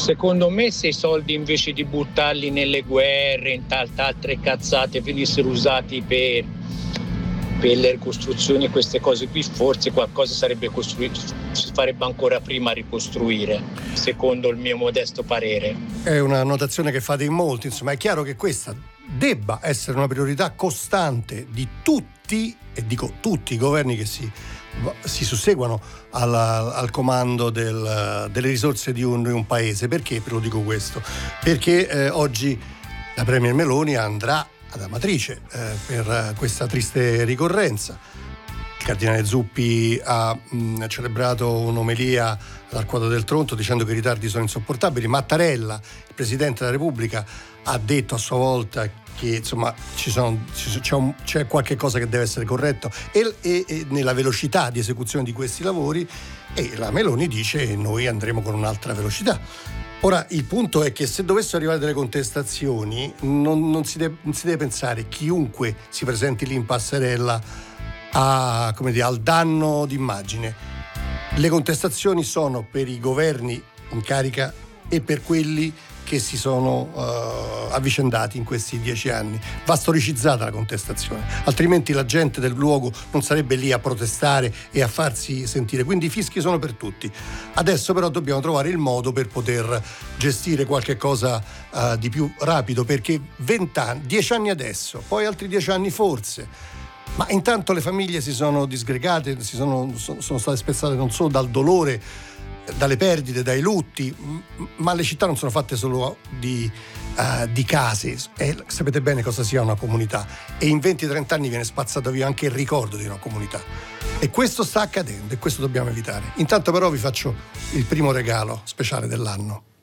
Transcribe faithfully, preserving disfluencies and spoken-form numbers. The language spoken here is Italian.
Secondo me se i soldi invece di buttarli nelle guerre, in tante altre cazzate, venissero usati per, per le ricostruzioni, queste cose qui, forse qualcosa sarebbe costruito, si farebbe ancora prima a ricostruire, secondo il mio modesto parere. È una notazione che fate in molti, insomma è chiaro che questa debba essere una priorità costante di tutti, e dico tutti i governi che si, si susseguono al, al comando del, delle risorse di un, di un paese. Perché ve lo dico questo? Perché eh, oggi la Premier Meloni andrà ad Amatrice eh, per questa triste ricorrenza. Il cardinale Zuppi ha mh, celebrato un'omelia al Quadro del Tronto dicendo che i ritardi sono insopportabili. Mattarella, il Presidente della Repubblica, ha detto a sua volta che insomma ci sono, c'è, un, c'è qualche cosa che deve essere corretto e, e, e nella velocità di esecuzione di questi lavori, e la Meloni dice noi andremo con un'altra velocità. Ora il punto è che se dovessero arrivare delle contestazioni non, non, si, deve, non si deve pensare chiunque si presenti lì in passerella a, come dire, al danno d'immagine. Le contestazioni sono per i governi in carica e per quelli che si sono uh, avvicendati in questi dieci anni. Va storicizzata la contestazione, altrimenti la gente del luogo non sarebbe lì a protestare e a farsi sentire, quindi i fischi sono per tutti. Adesso però dobbiamo trovare il modo per poter gestire qualche cosa uh, di più rapido, perché vent'anni, dieci anni adesso, poi altri dieci anni forse, ma intanto le famiglie si sono disgregate, si sono, sono state spezzate non solo dal dolore, dalle perdite, dai lutti, ma le città non sono fatte solo di, uh, di case, e sapete bene cosa sia una comunità, e in venti trenta anni viene spazzato via anche il ricordo di una comunità, e questo sta accadendo e questo dobbiamo evitare. Intanto però vi faccio il primo regalo speciale dell'anno.